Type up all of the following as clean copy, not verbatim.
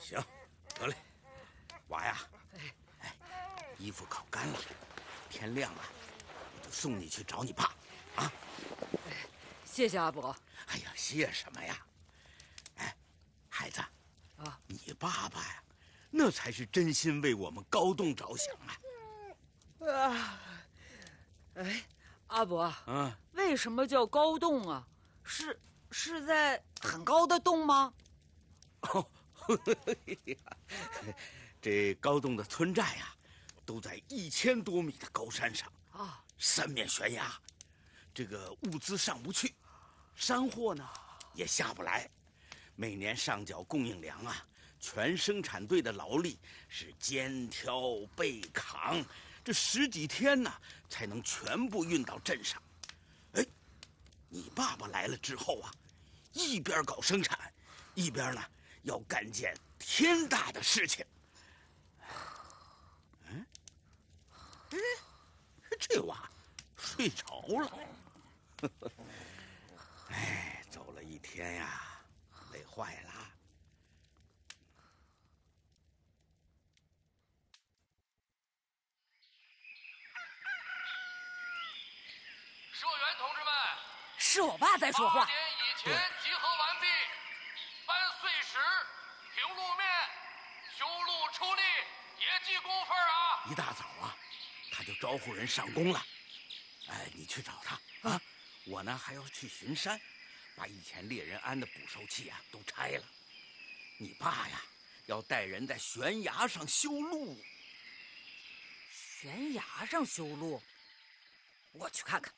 行，得嘞，娃呀，衣服烤干了，天亮了，我就送你去找你爸，啊！ 谢谢阿伯。 哎呀，谢什么呀？哎，孩子， 啊， 你爸爸呀，那才是真心为我们高栋着想啊！ 哎，阿伯， 嗯， 为什么叫高洞啊？是在很高的洞吗？ 哦，这高栋的村寨呀，都在1000多米的高山上啊，3面悬崖，这个物资上不去，山货呢也下不来，每年上缴供应粮啊，全生产队的劳力是肩挑背扛，这10几天呢才能全部运到镇上。哎，你爸爸来了之后啊，一边搞生产，一边呢要干件天大的事情。这娃睡着了。哎，走了一天呀，累坏了。 社员同志们， 是我爸在说话。 8点以前集合完毕，搬碎石、平路面、修路出力，别记工分啊！ 一大早啊，他就招呼人上工了。哎，你去找他啊！我呢还要去巡山，把以前猎人安的捕兽器啊都拆了。你爸呀，要带人在悬崖上修路。 悬崖上修路，我去看看。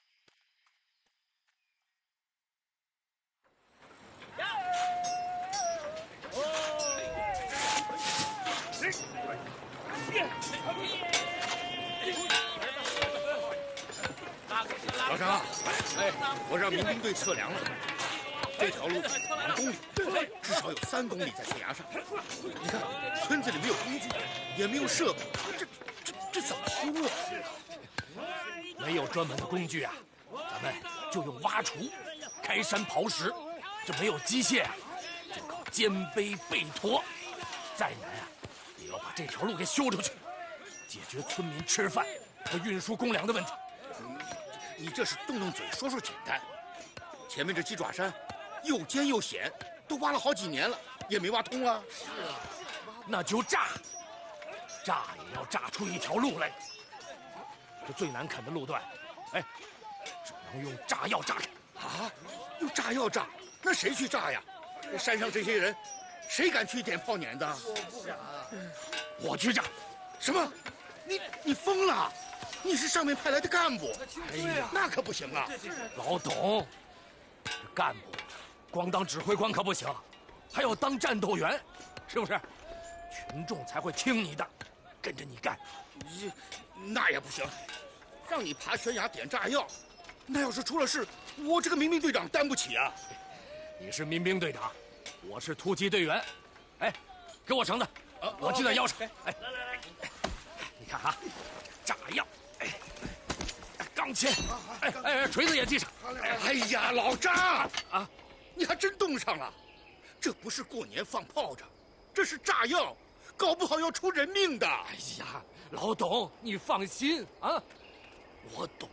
老张，我让民兵队测量了，这条路2公里，至少有3公里在悬崖上。你看，村子里没有工具，也没有设备，这怎么修啊？ 没有专门的工具啊，咱们就用挖锄、开山刨石。这没有机械啊，就靠肩背背驮。再难啊，也要把这条路给修出去，解决村民吃饭和运输公粮的问题。 你这是动动嘴说说简单，前面这鸡爪山又尖又险，都挖了好几年了，也没挖通啊。 是啊，那就炸也要炸出一条路来。这最难啃的路段，哎，只能用炸药炸开。 啊，用炸药炸？那谁去炸呀？山上这些人，谁敢去点炮碾子？ 我不敢，我去炸。 什么？你疯了？你是上面派来的干部， 哎呀， 那可不行啊！ 老董，这干部光当指挥官可不行，还要当战斗员，是不是？群众才会听你的，跟着你干。 那也不行，让你爬悬崖点炸药，那要是出了事，我这个民兵队长担不起啊！ 你是民兵队长，我是突击队员。哎，给我绳子，我系在腰上。哎，来，你看啊，炸药。钢钎，锤子也系上。 哎呀，老张啊，你还真动上了！这不是过年放炮仗，这是炸药，搞不好要出人命的。 哎呀，老董，你放心啊，我懂。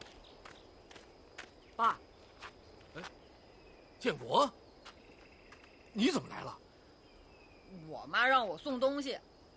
爸， 建国，你怎么来了？ 我妈让我送东西，